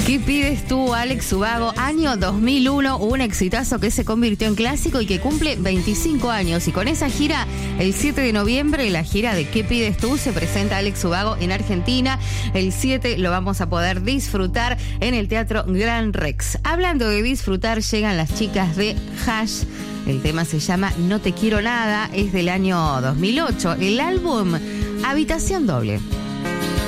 ¿Qué pides tú, Alex Ubago? Año 2001, un exitazo que se convirtió en clásico y que cumple 25 años. Y con esa gira, el 7 de noviembre, la gira de ¿Qué pides tú? Se presenta Alex Ubago en Argentina. El 7 lo vamos a poder disfrutar en el Teatro Gran Rex. Hablando de disfrutar, llegan las chicas de Hash. El tema se llama No te quiero nada, es del año 2008. El álbum Habitación Doble.